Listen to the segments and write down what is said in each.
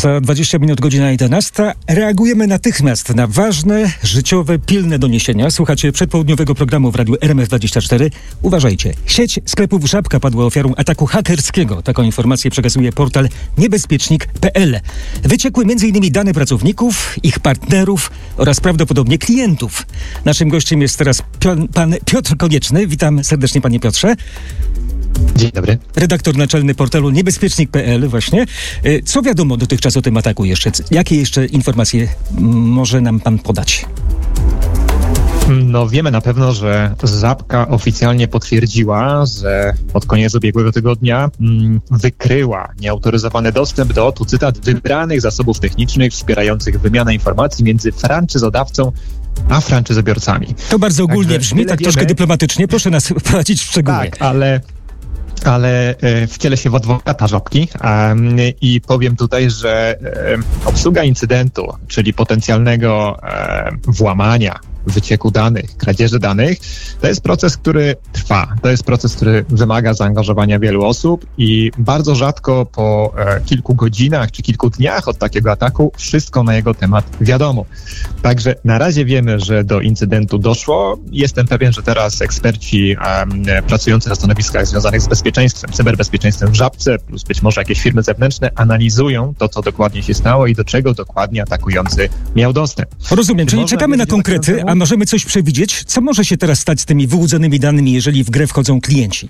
Za 20 minut godzina 11. Reagujemy natychmiast na ważne, życiowe, pilne doniesienia. Słuchacie przedpołudniowego programu w radiu RMF24. Uważajcie, sieć sklepów Żabka padła ofiarą ataku hakerskiego. Taką informację przekazuje portal niebezpiecznik.pl. Wyciekły m.in. dane pracowników, ich partnerów oraz prawdopodobnie klientów. Naszym gościem jest teraz pan Piotr Konieczny. Witam serdecznie, panie Piotrze. Dzień dobry. Redaktor naczelny portalu niebezpiecznik.pl właśnie. Co wiadomo dotychczas o tym ataku jeszcze? Jakie jeszcze informacje może nam pan podać? No wiemy na pewno, że Żabka oficjalnie potwierdziła, że pod koniec ubiegłego tygodnia wykryła nieautoryzowany dostęp do, tu cytat, wybranych zasobów technicznych wspierających wymianę informacji między franczyzodawcą a franczyzobiorcami. To bardzo ogólnie brzmi, tak troszkę dyplomatycznie. Proszę nas wprowadzić w szczegóły. Tak, ale wcielę się w adwokata Żabki i powiem tutaj, że obsługa incydentu, czyli potencjalnego włamania, wycieku danych, kradzieży danych, to jest proces, który trwa. To jest proces, który wymaga zaangażowania wielu osób i bardzo rzadko po kilku godzinach czy kilku dniach od takiego ataku wszystko na jego temat wiadomo. Także na razie wiemy, że do incydentu doszło. Jestem pewien, że teraz eksperci pracujący na stanowiskach związanych z bezpieczeństwem, cyberbezpieczeństwem w Żabce, plus być może jakieś firmy zewnętrzne, analizują to, co dokładnie się stało i do czego dokładnie atakujący miał dostęp. Rozumiem, czyli czekamy na konkrety, a możemy coś przewidzieć? Co może się teraz stać z tymi wyłudzonymi danymi, jeżeli w grę wchodzą klienci?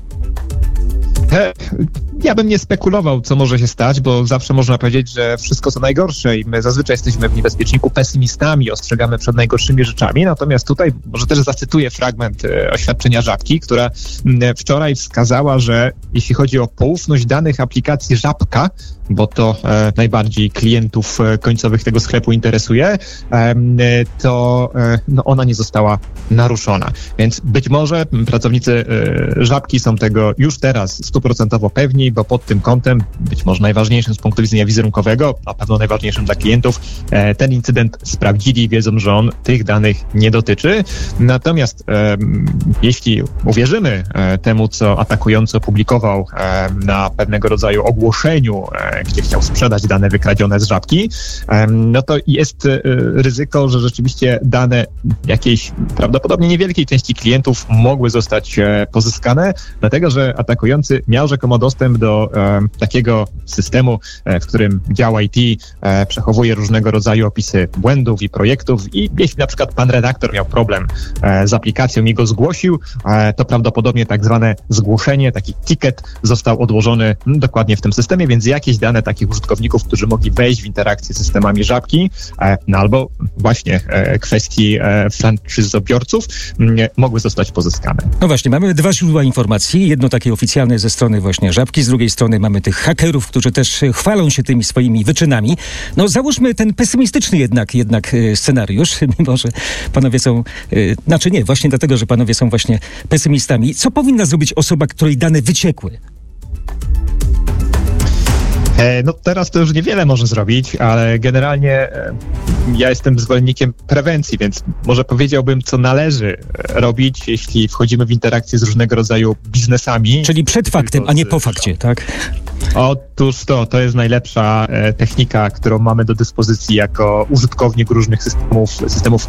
Ja bym nie spekulował, co może się stać, bo zawsze można powiedzieć, że wszystko co najgorsze i my zazwyczaj jesteśmy w niebezpieczniku pesymistami, ostrzegamy przed najgorszymi rzeczami, natomiast tutaj może też zacytuję fragment oświadczenia Żabki, która wczoraj wskazała, że jeśli chodzi o poufność danych aplikacji Żabka, bo to najbardziej klientów końcowych tego sklepu interesuje, to ona nie została naruszona. Więc być może pracownicy Żabki są tego już teraz 100% pewni, bo pod tym kątem, być może najważniejszym z punktu widzenia wizerunkowego, na pewno najważniejszym dla klientów, ten incydent sprawdzili i wiedzą, że on tych danych nie dotyczy. Natomiast jeśli uwierzymy temu, co atakujący opublikował na pewnego rodzaju ogłoszeniu, gdzie chciał sprzedać dane wykradzione z Żabki, no to jest ryzyko, że rzeczywiście dane jakiejś prawdopodobnie niewielkiej części klientów mogły zostać pozyskane, dlatego że atakujący miał rzekomo dostęp do takiego systemu, w którym dział IT przechowuje różnego rodzaju opisy błędów i projektów i jeśli na przykład pan redaktor miał problem z aplikacją i go zgłosił, to prawdopodobnie tak zwane zgłoszenie, taki ticket został odłożony dokładnie w tym systemie, więc jakieś dane takich użytkowników, którzy mogli wejść w interakcję z systemami Żabki, no albo właśnie kwestii franczyzobiorców mogły zostać pozyskane. No właśnie, mamy dwa źródła informacji. Jedno takie oficjalne ze strony właśnie Żabki, z drugiej strony mamy tych hakerów, którzy też chwalą się tymi swoimi wyczynami. No załóżmy ten pesymistyczny jednak scenariusz, mimo że panowie są, właśnie dlatego, że panowie są właśnie pesymistami. Co powinna zrobić osoba, której dane wyciekły? No teraz to już niewiele może zrobić, ale generalnie ja jestem zwolennikiem prewencji, więc może powiedziałbym, co należy robić, jeśli wchodzimy w interakcję z różnego rodzaju biznesami. Czyli przed faktem, a nie po fakcie, tak? Otóż to jest najlepsza technika, którą mamy do dyspozycji jako użytkownik różnych systemów